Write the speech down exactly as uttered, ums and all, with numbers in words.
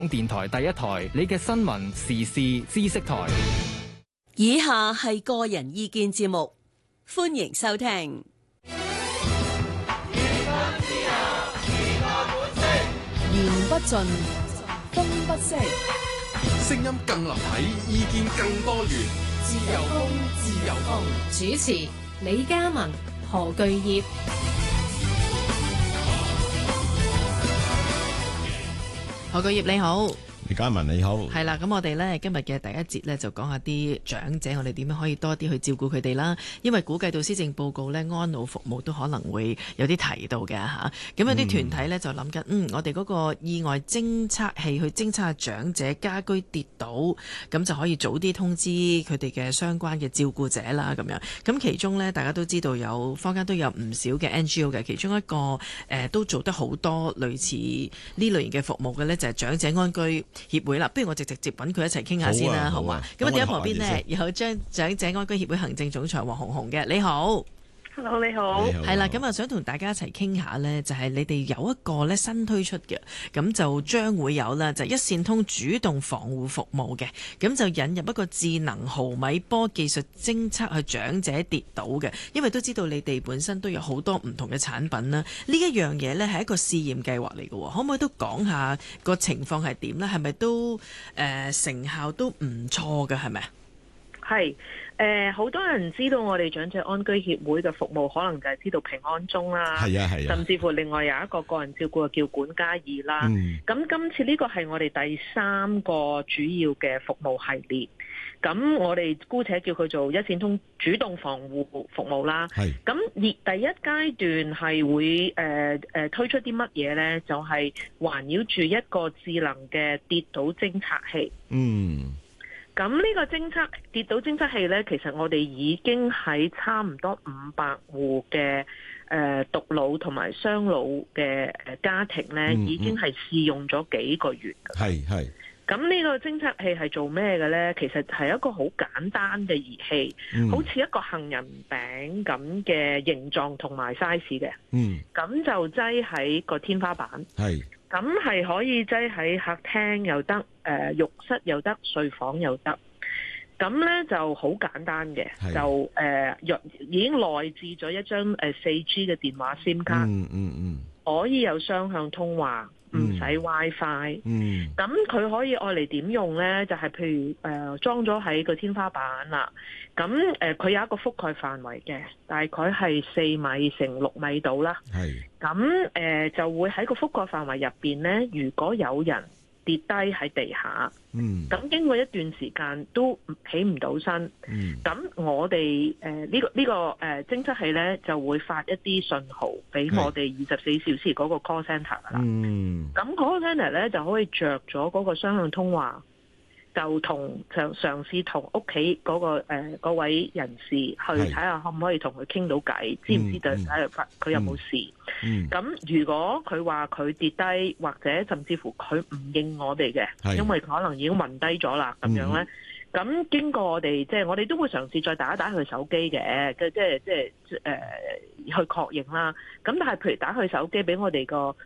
電台第一台，你嘅新聞時事知識台。 以下係個人意見節目，歡迎收聽。 言不盡，風不息， 聲音更立體，意見更多元。 自由風，自由風。 主持李嘉文、何巨業。 何巨業你好。 李嘉文你好。 係啦，咁我哋呢今日嘅第一節呢，就講下啲長者，我哋點樣可以多啲去照顧佢哋啦。因為估計到施政報告呢，安老服務都可能會有啲提到嘅吓。咁有啲團體呢，就諗緊，嗯，我哋嗰個意外偵測器去偵測下長者家居跌倒，咁就可以早啲通知佢哋嘅相關嘅照顧者啦。咁樣，咁其中呢，大家都知道有坊間都有唔少嘅 N G O 嘅，其中一個誒、呃、都做得好多類似呢類型嘅服務嘅呢，就係長者安居協會啦。不如我直直接揾佢一齊傾下先啦，好嘛？咁啊，電話旁邊呢，有張長者安居協會行政總裁黃紅紅嘅，你好。 Hello， 你好。 係啦，咁啊，想同大家一齊傾下呢，就係、是、你哋有一個咧新推出嘅，咁就將會有啦，就是、一線通主動防護服務嘅，咁就引入一個智能毫米波技術偵測去長者跌倒嘅，因為都知道你哋本身都有好多唔同嘅產品啦，呢一樣嘢呢係一個試驗計劃嚟嘅，可唔可以都講下個情況係點呢？係咪都誒、呃、成效都唔錯嘅，係咪啊？ 係。誒好、呃、多人知道我哋長者安居協會嘅服務，可能就係知道平安鐘啦， 係啊係啊， 甚至乎另外有一個個人照顧叫管家二啦。咁、嗯、今次呢個係我哋第三個主要嘅服務系列，咁我哋姑且叫佢做一線通主動防護服務啦。係。咁而第一階段係會誒誒、呃、推出啲乜嘢呢？就係、是、環繞住一個智能嘅跌倒偵測器。嗯。咁呢個偵測跌倒偵測器呢，其實我哋已經喺差唔多五百戶嘅誒獨老同埋雙老嘅誒家庭呢，嗯嗯、已經係試用咗幾個月。係係。咁呢個偵測器係做咩嘅呢？其實係一個好簡單嘅儀器，嗯、好似一個杏仁餅咁嘅形狀同埋 size 嘅。嗯。咁就擠喺個天花板。係。咁係可以擠喺客廳又得，誒、呃、浴室又得，睡房又得。咁呢就好簡單嘅，就誒、呃、已經內置咗一張誒四 G 嘅電話 SIM 卡，嗯嗯嗯，可以有雙向通話，唔使 WiFi。嗯，咁佢可以愛嚟點用呢？就係、是、譬如誒、呃、裝咗喺個天花板啦，咁誒佢有一個覆蓋範圍嘅，大概係四米乘六米度啦。係。咁誒、呃、就會喺個覆蓋範圍入邊呢，如果有人跌低喺地下，嗯，咁經過一段時間都起唔到身，嗯，咁我哋誒呢個呢、這個誒偵測器呢，就會發一啲信號俾我哋二十四小時嗰個 call centre 噶啦，嗯，咁 call centre 呢，就可以着咗嗰個雙向通話。就同嘗嘗試同屋企嗰個誒嗰、呃、位人士去睇下可唔可以同佢傾到偈，知唔知道睇下佢有冇事？咁、嗯嗯、如果佢話佢跌低，或者甚至乎佢唔應我哋嘅，因為佢可能已經暈低咗啦，咁樣咧。咁、嗯、經過我哋即係我哋都會嘗試再打一打佢手機嘅，即係即係誒去確認啦。咁但係譬如打佢手機俾我哋個